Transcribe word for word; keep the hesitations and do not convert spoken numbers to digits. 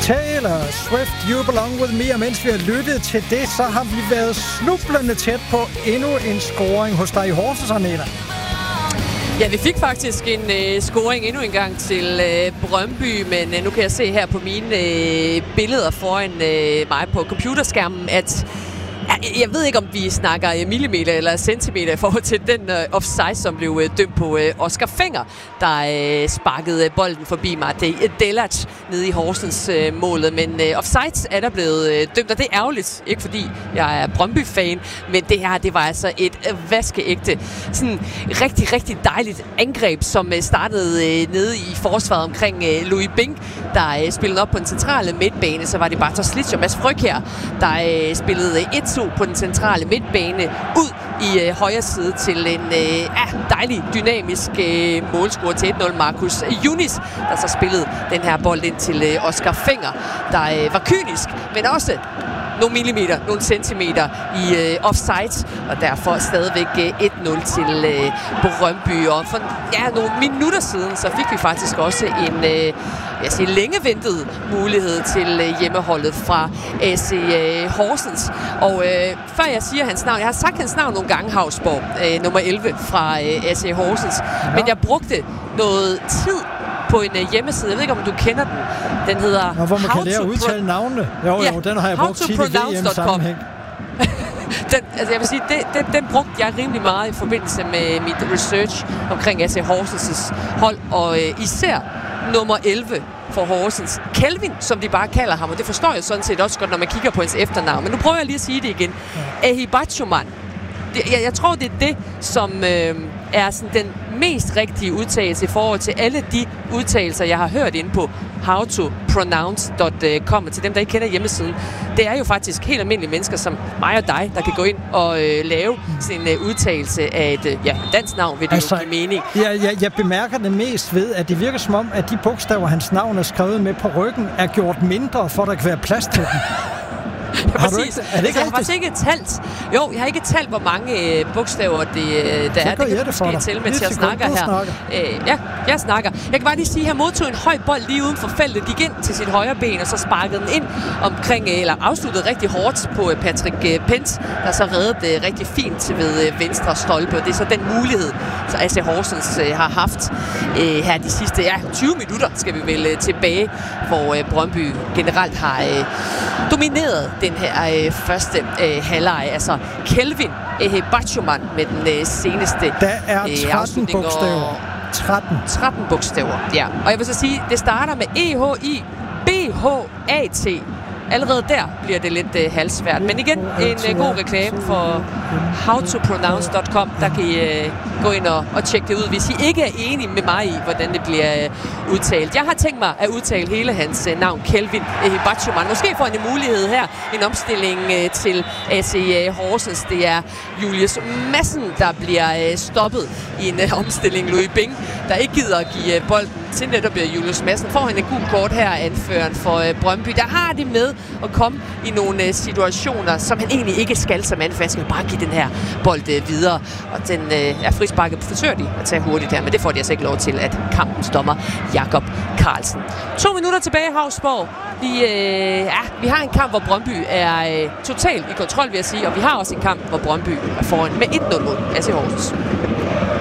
Taylor Swift, You Belong With Me, og mens vi har lyttet til det, så har vi været snublende tæt på endnu en scoring hos dig i Horsens, Agneta. Ja, vi fik faktisk en øh, scoring endnu en gang til øh, Brøndby, men øh, nu kan jeg se her på mine øh, billeder foran øh, mig på computerskærmen, at jeg ved ikke, om vi snakker millimeter eller centimeter i forhold til den uh, offside, som blev uh, dømt på uh, Oscar Fenger, der uh, sparkede uh, bolden forbi Mate Delac nede i Horsens uh, målet. Men uh, offside er der blevet uh, dømt, og det er ærgerligt. Ikke fordi jeg er Brøndby-fan, men det her, det var altså et uh, vaskeægte, sådan rigtig, rigtig dejligt angreb, som uh, startede uh, nede i forsvaret omkring uh, Louis Bing, der uh, spillede op på den centrale midtbane. Så var det Bartosz Slić og Mads Fryg her, der uh, spillede et to på den centrale midtbane ud i øh, højre side til en øh, ja, dejlig, dynamisk øh, målscorer til et nul. Marcus Yunis, der så spillede den her bold ind til øh, Oscar Fenger, der øh, var kynisk, men også nogle millimeter, nogle centimeter i øh, offside, og derfor stadigvæk øh, et nul til øh, Brøndby. Og for ja, nogle minutter siden, så fik vi faktisk også en øh, jeg siger, længe ventet mulighed til øh, hjemmeholdet fra A C øh, Horsens. Og øh, før jeg siger hans navn, jeg har sagt hans navn nogle gange, Hausborg, øh, nummer elleve fra øh, A C Horsens, ja. Men jeg brugte noget tid på en uh, hjemmeside. Jeg ved ikke, om du kender den. Den hedder... Nå, hvor man kan lære at udtale navnene. Jo, ja, jo, den har jeg brugt tit i V M-sammenhæng. den, altså jeg vil sige, det, det, den brugte jeg rimelig meget i forbindelse med mit research omkring A C Horsens hold, og uh, især nummer elleve for Horsens. Kelvin, som de bare kalder ham, og det forstår jeg sådan set også godt, når man kigger på hans efternavn. Men nu prøver jeg lige at sige det igen. Ja. Ehibachoman. Det, jeg, jeg tror, det er det, som øh, er sådan den mest rigtige udtalelse i forhold til alle de udtalelser, jeg har hørt inde på how to pronounce punktum com, til dem, der ikke kender hjemmesiden. Det er jo faktisk helt almindelige mennesker som mig og dig, der kan gå ind og øh, lave sin øh, udtalelse af et øh, ja, dansk navn, vil det altså, jo give mening. Jeg, jeg, jeg bemærker det mest ved, at det virker som om, at de bogstaver, hans navn er skrevet med på ryggen, er gjort mindre, for at der kan være plads til dem. Ja, præcis. Ikke, er det ikke jeg har faktisk ikke talt. Jo, jeg har ikke talt, hvor mange øh, bogstaver det, øh, der så er. Det kan måske tælle med til at snakke her. Snakker. Øh, ja, jeg snakker. Jeg kan bare lige sige, at han modtog en høj bold lige uden for feltet, gik ind til sit højre ben, og så sparkede den ind omkring, eller afsluttede rigtig hårdt på øh, Patrick øh, Pence, der så reddede øh, rigtig fint ved øh, venstre stolpe. Og det er så den mulighed, så A C Horsens øh, har haft øh, her de sidste ja, tyve minutter, skal vi vel øh, tilbage, hvor øh, Brøndby generelt har øh, domineret den her øh, første øh, halvleg. Altså Kelvin Ehibachoman med den øh, seneste der er tretten øh, bogstaver. tretten. tretten bogstaver, ja. Og jeg vil så sige, det starter med E H I B H A T. Allerede der bliver det lidt øh, halsvært. Men igen, en øh, god reklame for how to pronounce punktum com. Der kan I øh, gå ind og, og tjekke det ud, hvis I ikke er enige med mig i, hvordan det bliver øh, udtalt. Jeg har tænkt mig at udtale hele hans øh, navn, Kelvin Ehibachoman. Måske får han en mulighed her, en omstilling øh, til A C øh, Horsens. Det er Julius Madsen, der bliver øh, stoppet i en øh, omstilling. Louis Bing, der ikke gider at give øh, bolden til netop Julius Madsen. Får han en god kort her, anføreren for øh, Brøndby. Der har det med at komme i nogle øh, situationer, som han egentlig ikke skal som anfører. Han skal bare give den her bold øh, videre. Og den øh, er frisparket forsøger de at tage hurtigt her, men det får de altså ikke lov til, at kampens dommer Jakob Carlsen. To minutter tilbage, Hausborg. Vi, øh, ja, vi har en kamp, hvor Brøndby er øh, totalt i kontrol, vil jeg sige, og vi har også en kamp, hvor Brøndby er foran med et nul mod A C Horsens.